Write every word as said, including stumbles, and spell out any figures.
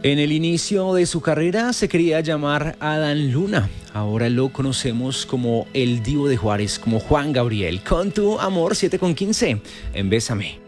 En el inicio de su carrera se quería llamar Adán Luna. Ahora lo conocemos como el Divo de Juárez, como Juan Gabriel. Con tu amor, siete con quince en Bésame.